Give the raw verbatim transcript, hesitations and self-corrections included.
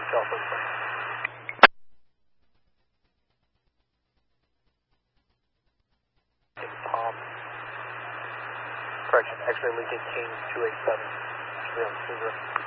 California Point. Palm. Correction, X-ray Lincoln King two eight seven. Should be on the scissor.